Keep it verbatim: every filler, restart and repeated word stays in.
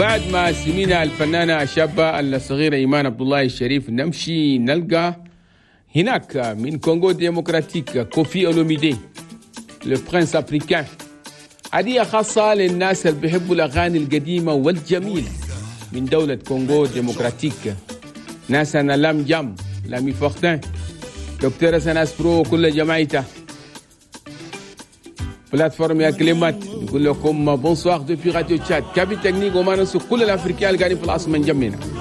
بعد ما سمينا الفنانة الشابة الصغيرة إيمان عبد الله الشريف، نمشي نلقى هناك من كونغو ديمقراطيك كوفي أولوميدي لو برنس أفريكان. هدية خاصة للناس اللي بيحبوا الأغاني القديمة والجميلة من دولة كونغو ديمقراطيك. ناس أنا لام جام لامي فختان دكتورة سناس برو كل جماعتها بلاتفورم يا كلمات يقول لكم بونسوار دوبي راديو تشاد كابي تكنيك وما ننسوا كل الأفريقيا اللي قاعدين في العاصمة نجمينا.